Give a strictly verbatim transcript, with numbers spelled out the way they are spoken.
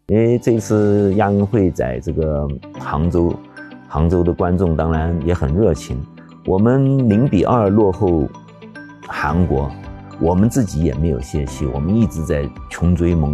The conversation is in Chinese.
因为这次亚运会在这个杭州，杭州的观众当然也很热情。我们零比二落后韩国，我们自己也没有泄气，我们一直在穷追猛